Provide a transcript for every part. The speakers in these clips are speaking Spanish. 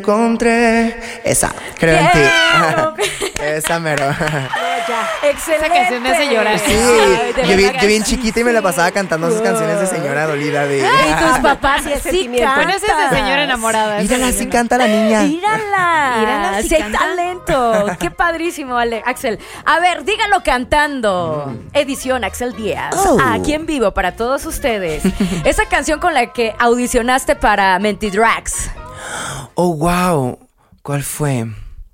encontré. Esa, creo en ti. Esa mero. Excelente. Esa canción me hace llorar. Sí, yo bien chiquita y me la pasaba cantando esas canciones de señora dolida de... Ay, tus papás sí cantan. Bueno, esa es de señora enamorada. Mírala, sí canta la niña. Mírala, sí sí hay canta. talento. Qué padrísimo, Axel. A ver, dígalo cantando. Edición Axel Díaz. Aquí en vivo para todos ustedes. Esa canción con la que audicionaste para Mentidrags. Oh, wow. ¿Cuál fue?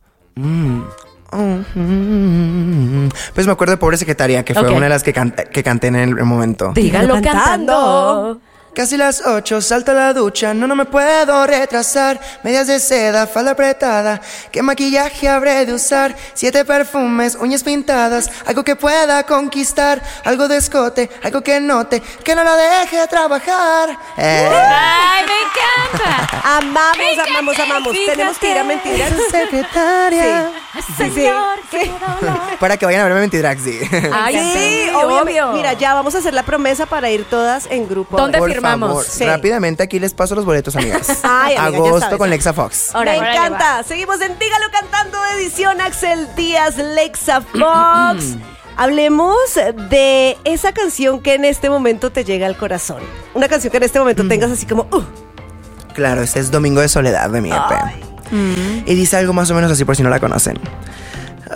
Pues me acuerdo de Pobre Secretaria, que fue una de las que canté en el momento. Dígalo cantando. Casi las 8, salto a la ducha, no me puedo retrasar. Medias de seda, falda apretada, ¿qué maquillaje habré de usar? 7 perfumes, uñas pintadas, algo que pueda conquistar. Algo de escote, algo que note, que no la deje trabajar. ¡Ay, me encanta! Amamos. Tenemos que ir a Mentidrags. Secretaria. Señor, Para que vayan a verme Mentidrags, sí. Ay, sí, obvio. Mira, ya vamos a hacer la promesa para ir todas en grupo. ¿Dónde Por firmamos? favor, Sí. rápidamente aquí les paso los boletos, amigas. Ay, amiga, ya Agosto sabes. con Lexa Fox. Me Órale, encanta. Seguimos en Dígalo Cantando, edición Axel Díaz, Lexa Fox. Hablemos de esa canción que en este momento te llega al corazón. Una canción que en este momento tengas así como... Claro, este es Domingo de Soledad de mi EP. Y dice algo más o menos así por si no la conocen.